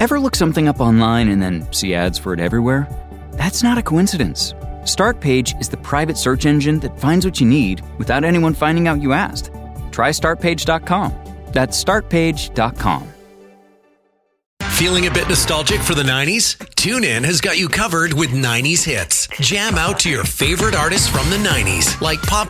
Ever look something up online and then see ads for it everywhere? That's not a coincidence. Startpage is the private search engine that finds what you need without anyone finding out you asked. Try startpage.com. That's startpage.com. Feeling a bit nostalgic for the 90s? TuneIn has got you covered with 90s hits. Jam out to your favorite artists from the 90s, like pop